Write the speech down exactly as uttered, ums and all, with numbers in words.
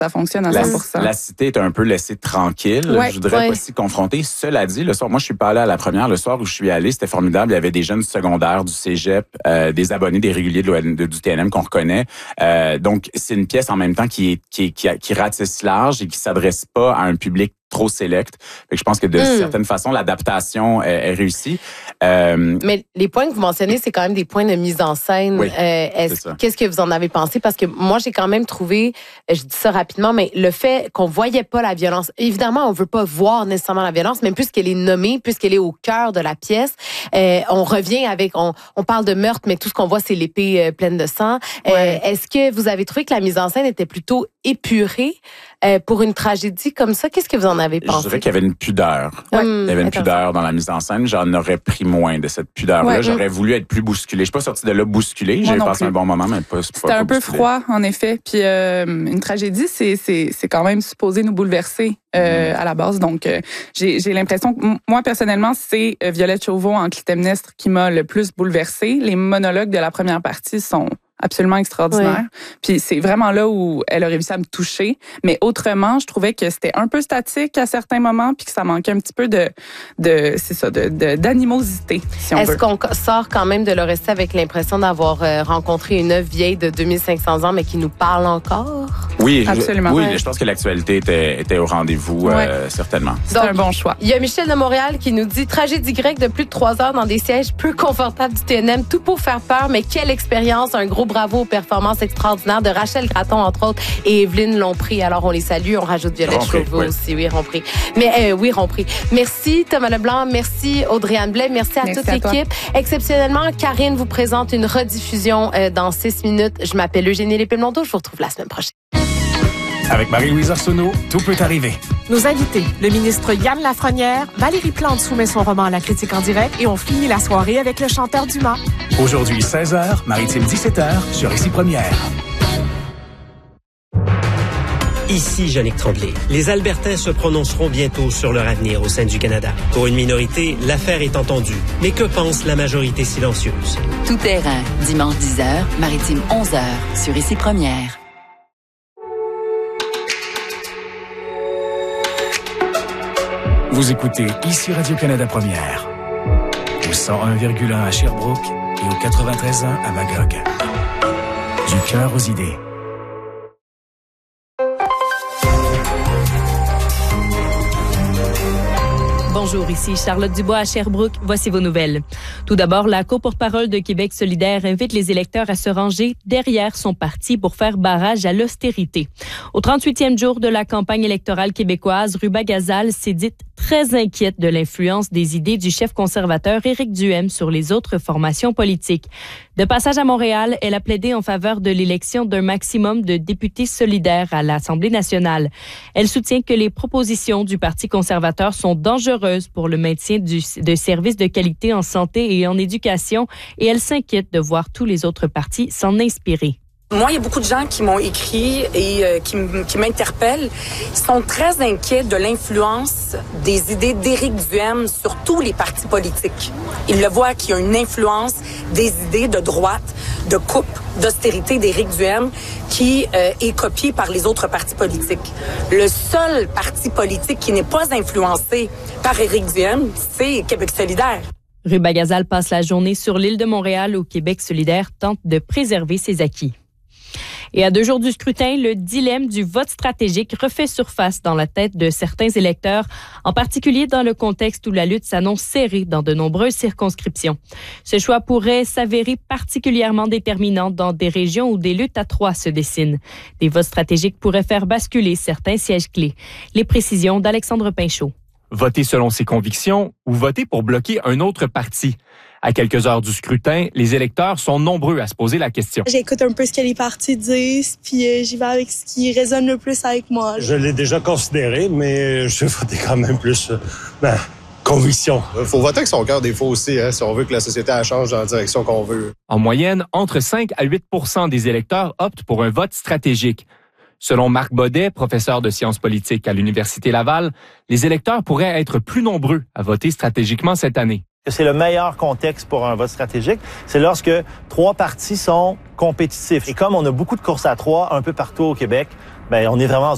ça fonctionne à la, cent pour cent. La cité est un peu laissée tranquille. Ouais, je voudrais ouais. pas s'y confronter. Cela dit, le soir, moi, je suis pas allé à la première. Le soir où je suis allé, c'était formidable. Il y avait des jeunes secondaires du cégep, euh, des abonnés, des réguliers de l'O N, de, du T N M qu'on reconnaît. Euh, donc, c'est une pièce en même temps qui est qui, est, qui, qui ratisse large et qui s'adresse pas à un public trop select. Fait que je pense que de mm. certaines façons, l'adaptation est, est réussie. Euh, Mais les points que vous mentionnez, c'est quand même des points de mise en scène. Oui, euh, est-ce, qu'est-ce que vous en avez pensé? Parce que moi, j'ai quand même trouvé, je dis ça rapidement, mais le fait qu'on voyait pas la violence, évidemment, on veut pas voir nécessairement la violence, mais puisqu'elle est nommée, puisqu'elle est au cœur de la pièce, euh, on revient avec, on, on parle de meurtre, mais tout ce qu'on voit, c'est l'épée euh, pleine de sang. Euh, ouais. Est-ce que vous avez trouvé que la mise en scène était plutôt épurée euh, pour une tragédie comme ça? Qu'est-ce que vous en avez pensé? Je dirais qu'il y avait une pudeur. Ouais. Il y avait une pudeur dans la mise en scène. J'en aurais pris moins de cette pudeur-là. Ouais. J'aurais voulu être plus bousculé. Je suis pas sortie de là bousculée. J'ai passé un bon moment, mais pas C'était pas, pas un peu bousculé. Froid, en effet. Puis euh, une tragédie, c'est, c'est, c'est quand même supposé nous bouleverser euh, mmh. à la base. Donc, euh, j'ai, j'ai l'impression que moi, personnellement, c'est Violette Chauveau en Clytemnestre qui m'a le plus bouleversée. Les monologues de la première partie sont absolument extraordinaire. Oui. Puis c'est vraiment là où elle a réussi à me toucher. Mais autrement, je trouvais que c'était un peu statique à certains moments, puis que ça manquait un petit peu de, de c'est ça, de, de d'animosité, si on Est-ce veut. qu'on sort quand même de l'O R S T avec l'impression d'avoir rencontré une œuvre vieille de deux mille cinq cents ans, mais qui nous parle encore? Oui, absolument. Je, oui, ouais. je pense que l'actualité était, était au rendez-vous, ouais. euh, certainement. C'est un bon choix. Il y a Michel de Montréal qui nous dit « Tragédie grecque de plus de trois heures dans des sièges peu confortables du T N M, tout pour faire peur, mais quelle expérience, un gros bravo aux performances extraordinaires de Rachel Gratton, entre autres, et Evelyne Lompré. Alors, on les salue. On rajoute Violette Chauveau oui. aussi. Oui, Rompré. Mais, euh, oui, Rompré. Merci, Thomas Leblanc. Merci, Audrey-Anne Blais. Merci à merci toute à l'équipe. Toi. Exceptionnellement, Karine vous présente une rediffusion euh, dans six minutes. Je m'appelle Eugénie Lépée-Blondeau. Je vous retrouve la semaine prochaine. Avec Marie-Louise Arsenault, tout peut arriver. Nos invités, le ministre Yann Lafrenière, Valérie Plante soumet son roman à la critique en direct et on finit la soirée avec le chanteur Dumas. Aujourd'hui, seize heures, Maritime dix-sept heures, sur Ici Première. Ici Jannick Tremblay. Les Albertains se prononceront bientôt sur leur avenir au sein du Canada. Pour une minorité, l'affaire est entendue. Mais que pense la majorité silencieuse? Tout terrain, dimanche dix heures, Maritime onze heures, sur Ici Première. Vous écoutez Ici Radio-Canada Première, au cent un virgule un à Sherbrooke et au quatre-vingt-treize point un à Magog. Du cœur aux idées. Bonjour, ici Charlotte Dubois à Sherbrooke. Voici vos nouvelles. Tout d'abord, la co-porte-parole de Québec solidaire invite les électeurs à se ranger derrière son parti pour faire barrage à l'austérité. Au trente-huitième jour de la campagne électorale québécoise, Ruba Gazal s'est dite très inquiète de l'influence des idées du chef conservateur Éric Duhem sur les autres formations politiques. De passage à Montréal, elle a plaidé en faveur de l'élection d'un maximum de députés solidaires à l'Assemblée nationale. Elle soutient que les propositions du Parti conservateur sont dangereuses pour le maintien du, de services de qualité en santé et en éducation et elle s'inquiète de voir tous les autres partis s'en inspirer. Moi, il y a beaucoup de gens qui m'ont écrit et euh, qui, qui m'interpellent. Ils sont très inquiets de l'influence des idées d'Éric Duhem sur tous les partis politiques. Ils le voient qu'il y a une influence des idées de droite, de coupe, d'austérité d'Éric Duhem qui euh, est copiée par les autres partis politiques. Le seul parti politique qui n'est pas influencé par Éric Duhem, c'est Québec solidaire. Ruba Gazal passe la journée sur l'île de Montréal où Québec solidaire tente de préserver ses acquis. Et à deux jours du scrutin, le dilemme du vote stratégique refait surface dans la tête de certains électeurs, en particulier dans le contexte où la lutte s'annonce serrée dans de nombreuses circonscriptions. Ce choix pourrait s'avérer particulièrement déterminant dans des régions où des luttes à trois se dessinent. Des votes stratégiques pourraient faire basculer certains sièges clés. Les précisions d'Alexandre Pinchot. Voter selon ses convictions ou voter pour bloquer un autre parti. À quelques heures du scrutin, les électeurs sont nombreux à se poser la question. J'écoute un peu ce que les partis disent, puis euh, j'y vais avec ce qui résonne le plus avec moi. Je l'ai déjà considéré, mais je vais voter quand même plus... Euh, ben, conviction. Il faut voter avec son cœur des fois aussi, hein, si on veut que la société elle change dans la direction qu'on veut. En moyenne, entre cinq à huit pour cent des électeurs optent pour un vote stratégique. Selon Marc Baudet, professeur de sciences politiques à l'Université Laval, les électeurs pourraient être plus nombreux à voter stratégiquement cette année. C'est le meilleur contexte pour un vote stratégique. C'est lorsque trois partis sont compétitifs. Et comme on a beaucoup de courses à trois un peu partout au Québec, ben on est vraiment en